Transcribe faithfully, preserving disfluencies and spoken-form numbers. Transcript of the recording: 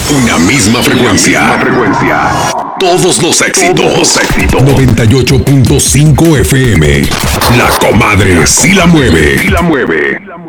Una misma frecuencia. Una misma frecuencia. Todos los éxitos. Todos los éxitos. noventa y ocho punto cinco F M. La comadre sí la mueve. Sí la mueve.